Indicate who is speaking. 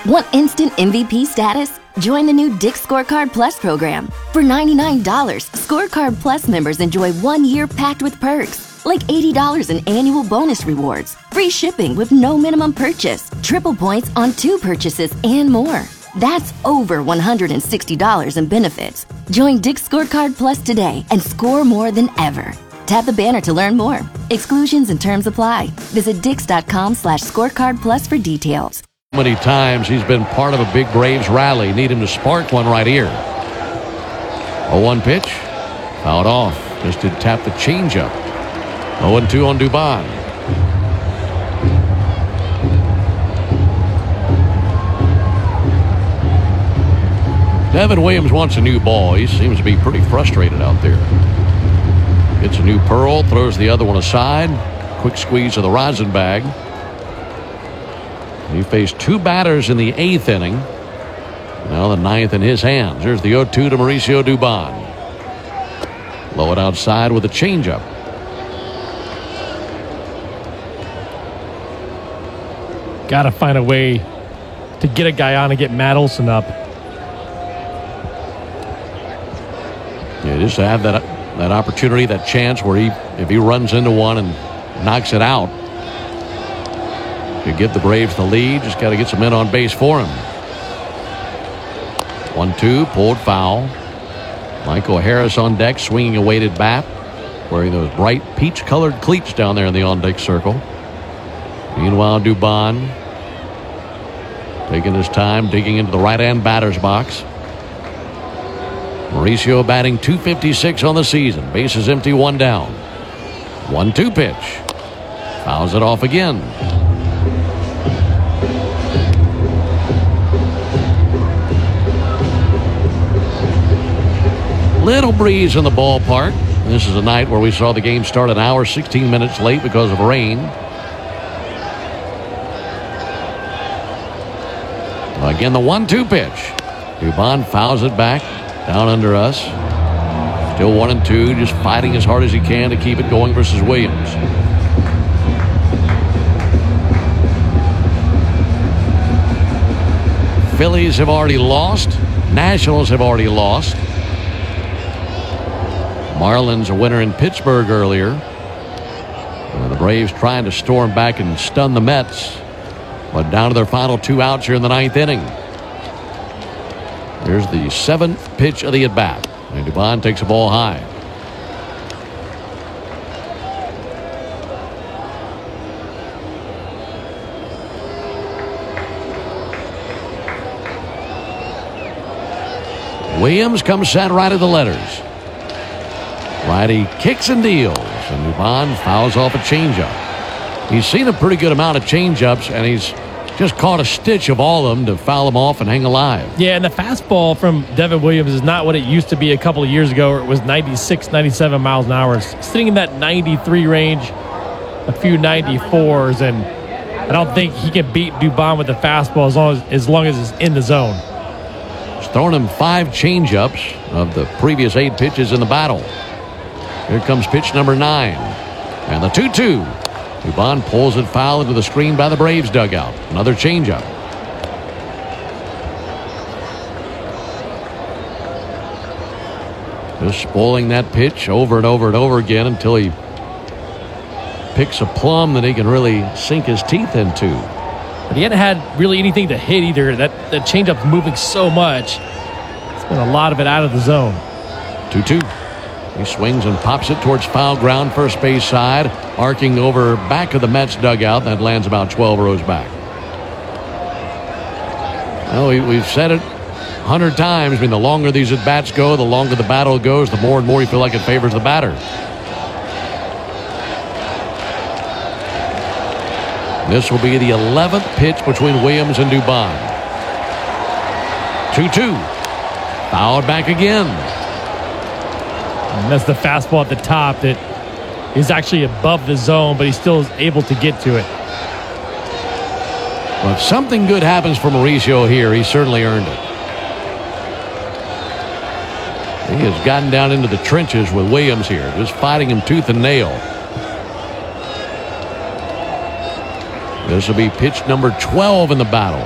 Speaker 1: Want instant MVP status? Join the new Dick's Scorecard Plus program. For $99, Scorecard Plus members enjoy 1 year packed with perks, like $80 in annual bonus rewards, free shipping with no minimum purchase, triple points on 2 purchases, and more. That's over $160 in benefits. Join Dick's Scorecard Plus today and score more than ever. Tap the banner to learn more. Exclusions and terms apply. Visit dix.com/scorecard plus for details.
Speaker 2: Many times he's been part of a big Braves rally. Need him to spark one right here. 0-1 pitch. Fouled off. Just did tap the changeup. 0-2 on Dubon. Devin Williams wants a new ball. He seems to be pretty frustrated out there. Gets a new Pearl, throws the other one aside. Quick squeeze of the rosin bag. He faced 2 batters in the 8th inning. Now the 9th in his hands. There's the 0-2 to Mauricio Dubon. Low it outside with a changeup.
Speaker 3: Got to find a way to get a guy on and get Matt Olson up.
Speaker 2: Yeah, just to have that opportunity, that chance where if he runs into one and knocks it out, could give the Braves the lead. Just got to get some men on base for him. 1-2, pulled foul. Michael Harris on deck, swinging a weighted bat, wearing those bright peach-colored cleats down there in the on-deck circle. Meanwhile, Dubon taking his time, digging into the right-hand batter's box. Mauricio batting .256 on the season. Bases empty, 1 down. 1-2 pitch. Fouls it off again. Little breeze in the ballpark. This is a night where we saw the game start an hour 16 minutes late because of rain. Again, the 1-2 pitch. Dubon fouls it back down under us. Still 1-2, just fighting as hard as he can to keep it going versus Williams. Phillies have already lost. Nationals have already lost. Marlins a winner in Pittsburgh earlier. The Braves trying to storm back and stun the Mets, but down to their final 2 outs here in the 9th inning. Here's the 7th pitch of the at-bat. And Dubon takes the ball high. Williams comes set right at the letters. Righty kicks and deals, and Dubon fouls off a changeup. He's seen a pretty good amount of changeups, and he's just caught a stitch of all of them to foul them off and hang alive.
Speaker 3: Yeah, and the fastball from Devin Williams is not what it used to be a couple of years ago, where it was 96, 97 miles an hour. It's sitting in that 93 range, a few 94s, and I don't think he can beat Dubon with the fastball as long as it's in the zone.
Speaker 2: He's thrown him 5 changeups of the previous 8 pitches in the battle. Here comes pitch number 9. And the 2-2. Dubon pulls it foul into the screen by the Braves dugout. Another changeup. Just spoiling that pitch over and over and over again until he picks a plum that he can really sink his teeth into.
Speaker 3: But he hadn't had really anything to hit either. That changeup's moving so much. It's been a lot of it out of the zone.
Speaker 2: 2-2. He swings and pops it towards foul ground, first base side, arcing over back of the Mets dugout. That lands about 12 rows back. Well, we've said it 100 times. I mean, the longer these at-bats go, the longer the battle goes, the more and more you feel like it favors the batter. This will be the 11th pitch between Williams and Dubon. 2-2. Fouled back again.
Speaker 3: And that's the fastball at the top that is actually above the zone, but he still is able to get to it.
Speaker 2: Well, if something good happens for Mauricio here, he certainly earned it. He has gotten down into the trenches with Williams here, just fighting him tooth and nail. This will be pitch number 12 in the battle.